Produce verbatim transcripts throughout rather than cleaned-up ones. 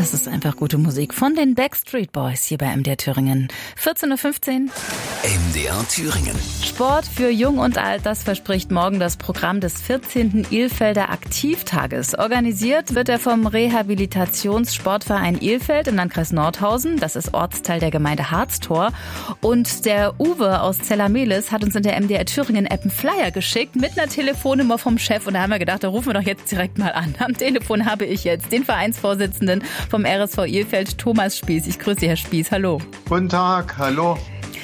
Das ist einfach gute Musik von den Backstreet Boys hier bei M D R Thüringen. vierzehn Uhr fünfzehn. M D R Thüringen. Sport für Jung und Alt, das verspricht morgen das Programm des vierzehnten Ilfelder Aktivtages. Organisiert wird er vom Rehabilitationssportverein Ilfeld im Landkreis Nordhausen. Das ist Ortsteil der Gemeinde Harztor. Und der Uwe aus Zellamelis hat uns in der M D R Thüringen-App einen Flyer geschickt mit einer Telefonnummer vom Chef. Und da haben wir gedacht, da rufen wir doch jetzt direkt mal an. Am Telefon habe ich jetzt den Vereinsvorsitzenden vom R S V Ilfeld, Thomas Spieß. Ich grüße Sie, Herr Spieß. Hallo. Guten Tag, hallo.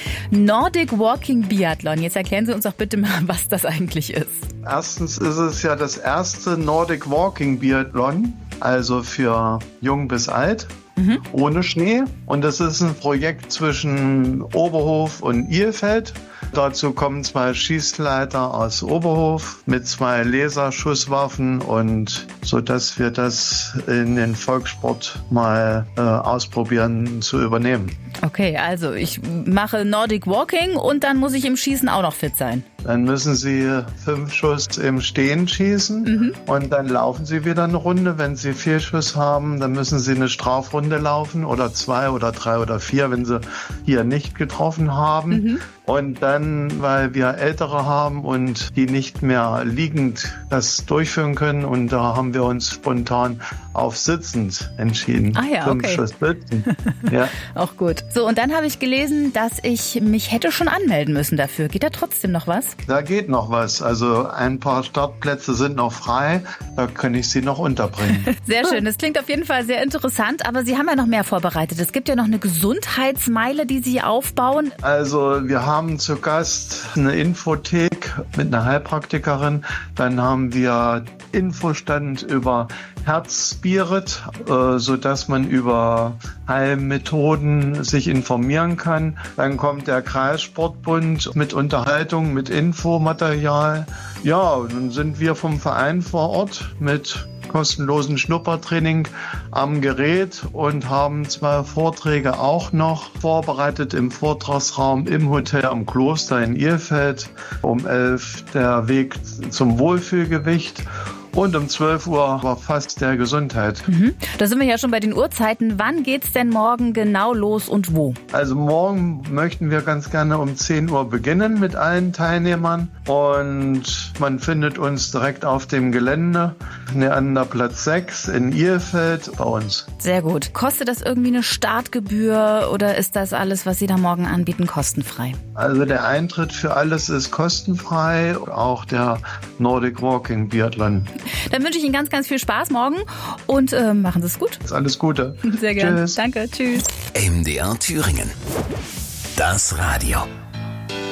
Nordic Walking Biathlon. Jetzt erklären Sie uns doch bitte mal, was das eigentlich ist. Erstens ist es ja das erste Nordic Walking Biathlon, also für jung bis alt, mhm. ohne Schnee. Und das ist ein Projekt zwischen Oberhof und Ilfeld. Dazu kommen zwei Schießleiter aus Oberhof mit zwei Laserschusswaffen und so, dass wir das in den Volkssport mal äh, ausprobieren zu übernehmen. Okay, also ich mache Nordic Walking und dann muss ich im Schießen auch noch fit sein. Dann müssen Sie fünf Schuss im Stehen schießen mhm. und dann laufen Sie wieder eine Runde. Wenn Sie vier Schuss haben, dann müssen Sie eine Strafrunde laufen oder zwei oder drei oder vier, wenn Sie hier nicht getroffen haben. Mhm. Und dann, weil wir Ältere haben und die nicht mehr liegend das durchführen können, und da haben wir uns spontan auf sitzend entschieden. Ah ja, Fünf okay. Schuss sitzen. Ja. Auch gut. So, und dann habe ich gelesen, dass ich mich hätte schon anmelden müssen dafür. Geht da trotzdem noch was? Da geht noch was. Also ein paar Startplätze sind noch frei. Da kann ich Sie noch unterbringen. Sehr schön. Das klingt auf jeden Fall sehr interessant. Aber Sie haben ja noch mehr vorbereitet. Es gibt ja noch eine Gesundheitsmeile, die Sie aufbauen. Also wir haben zu Gast eine Infothek mit einer Heilpraktikerin. Dann haben wir Infostand über Herzspirit, äh, sodass man über Heilmethoden sich informieren kann. Dann kommt der Kreissportbund mit Unterhaltung, mit Infomaterial. Ja, dann sind wir vom Verein vor Ort mit kostenlosen Schnuppertraining am Gerät und haben zwei Vorträge auch noch vorbereitet im Vortragsraum im Hotel am Kloster in Ilfeld. Um elf der Weg zum Wohlfühlgewicht. Und um zwölf Uhr war fast der Gesundheit. Mhm. Da sind wir ja schon bei den Uhrzeiten. Wann geht's denn morgen genau los und wo? Also morgen möchten wir ganz gerne um zehn Uhr beginnen mit allen Teilnehmern. Und man findet uns direkt auf dem Gelände, Neanderplatz sechs in Ilfeld bei uns. Sehr gut. Kostet das irgendwie eine Startgebühr oder ist das alles, was Sie da morgen anbieten, kostenfrei? Also der Eintritt für alles ist kostenfrei, auch der Nordic Walking Biathlon. Dann wünsche ich Ihnen ganz, ganz viel Spaß morgen und äh, machen Sie es gut. Alles Gute. Sehr gerne. Tschüss. Danke. Tschüss. M D R Thüringen. Das Radio.